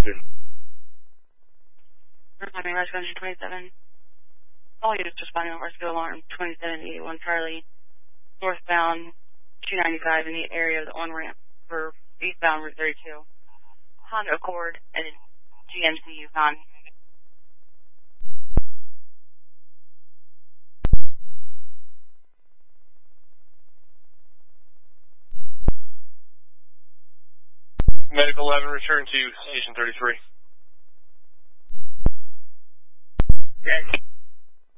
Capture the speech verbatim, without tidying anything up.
thirty-two. Responding, Rescue Engine twenty-seven. All units responding on rescue alarm twenty-seven eighty-one Charlie, northbound two ninety-five in the area of the on-ramp for eastbound Route thirty-two. Honda Accord and G M C Yukon. Medical eleven, return to Station thirty-three. Okay.